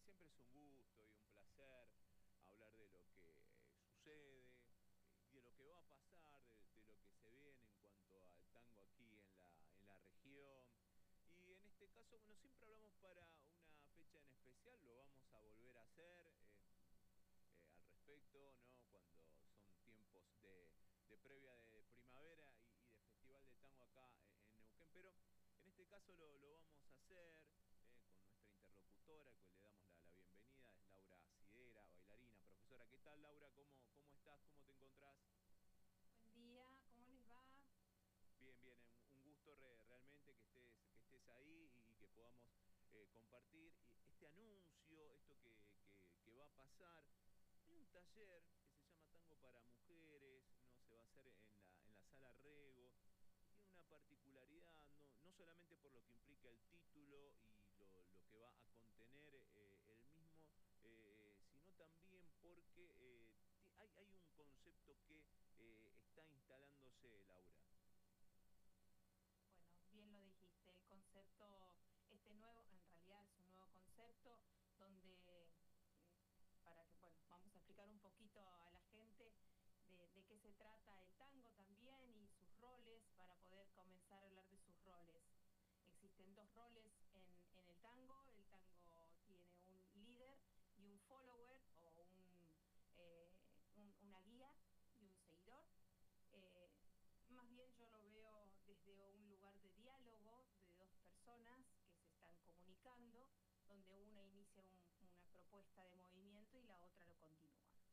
siempre es un gusto y un placer hablar de lo que sucede, de lo que va a pasar, de lo que se viene en cuanto al tango aquí en la región. Y en este caso, bueno, siempre hablamos para una fecha en especial, lo vamos a volver a hacer al respecto, ¿no? Cuando son tiempos de previa de primavera y de festival de tango acá en Neuquén, pero en este caso lo vamos a hacer con nuestra interlocutora, que le damos la bienvenida, es Laura Sidera, bailarina, profesora. ¿Qué tal, Laura? ¿Cómo estás? ¿Cómo te encontrás? Buen día, ¿cómo les va? Bien, bien, un gusto realmente que estés ahí y que podamos compartir este anuncio, esto que va a pasar. Hay un taller que se llama Tango para Mujeres, no se va a hacer en la sala Rego, y tiene una particularidad, no solamente por lo que implica el título y lo que va a contener el mismo, sino también porque hay un concepto que está instalándose, Laura. Bueno, bien lo dijiste, el concepto, este nuevo, en realidad es un nuevo concepto donde, mm, para que, bueno, vamos a explicar un poquito a la gente de qué se trata el tango también y sus roles para poder comenzar a hablar de sus roles. Existen dos roles en el tango tiene un líder y un follower o una guía y un seguidor. Más bien yo lo veo desde un